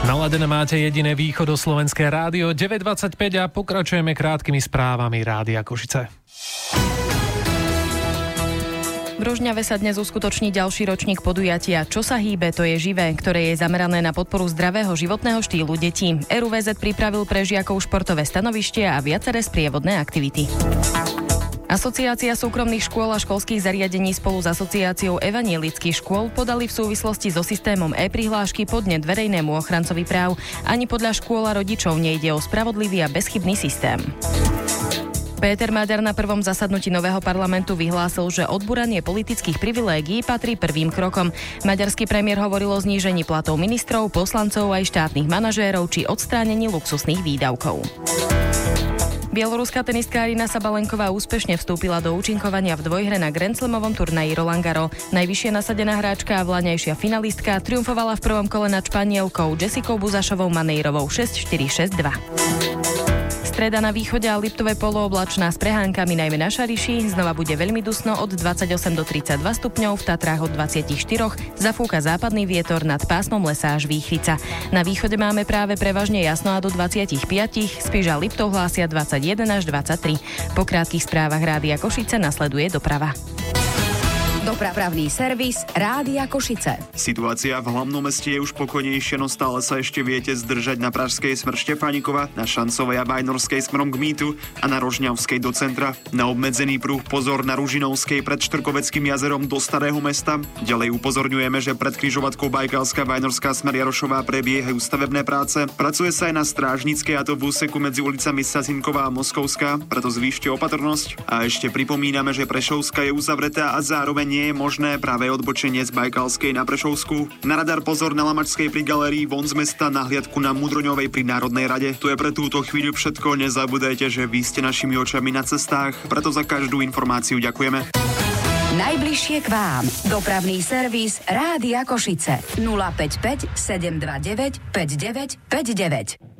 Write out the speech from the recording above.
Naladené máte jediné východoslovenské rádio 925 a pokračujeme krátkými správami Rádia Košice. V Rožňave sa dnes uskutoční ďalší ročník podujatia Čo sa hýbe, to je živé, ktoré je zamerané na podporu zdravého životného štýlu detí. RUVZ pripravil pre žiakov športové stanovište a viaceré sprievodné aktivity. Asociácia súkromných škôl a školských zariadení spolu s Asociáciou evanielických škôl podali v súvislosti so systémom e-prihlášky podnet verejnému ochrancovi práv. Ani podľa škôl a rodičov nejde o spravodlivý a bezchybný systém. Péter Maďar na prvom zasadnutí nového parlamentu vyhlásil, že odburanie politických privilégií patrí prvým krokom. Maďarský premiér hovoril o znížení platov ministrov, poslancov aj štátnych manažérov či odstránení luxusných výdavkov. Bieloruská tenistka Aryna Sabalenková úspešne vstúpila do účinkovania v dvojhre na Grand Slamovom turnaji Roland Garros. Najvyššie nasadená hráčka a vláňajšia finalistka triumfovala v prvom kole nad Španielkou Jessicou Buzašovou Maneirovou 6-4-6-2. Streda na východe a Liptové polooblačná s prehánkami najmä na Šariši. Znova bude veľmi dusno od 28 do 32 stupňov, v Tatrách od 24. Zafúka západný vietor nad pásmom lesa až Výchrica. Na východe máme práve prevažne jasno a do 25. Spiš a Liptov hlásia 21 až 23. Po krátkych správach Rádia Košice nasleduje doprava. Dopravný servis Rádia Košice. Situácia v hlavnom meste je už pokojnejšia, no stále sa ešte viete zdržať na Pražskej smrť Štefánikova, na Šancovej a Bajnorskej smerom k Mýtu a na Rožňavskej do centra. Na obmedzený pruh pozor na Ružinovskej pred Štrkoveckým jazerom do Starého mesta. Ďalej upozorňujeme, že pred križovatkou Bajkalská Bajnorská smer Jarošová prebiehajú stavebné práce. Pracuje sa aj na Strážnickej, a to v úseku medzi ulicami Sazinková a Moskovská, preto zvýšte opatrnosť. A ešte pripomíname, že Prešovská je uzavretá a zároveň nie je možné práve odbočenie z Bajkalskej na Prešovskú. Na radar pozor na Lamačskej pri galérii von z mesta, na hliadku na Mudroňovej pri Národnej rade. Tu je pre túto chvíľu všetko, nezabudajte, že vy ste našimi očami na cestách, preto za každú informáciu ďakujeme. Najbližšie k vám. Dopravný servis Rádia Košice 055 729 5959.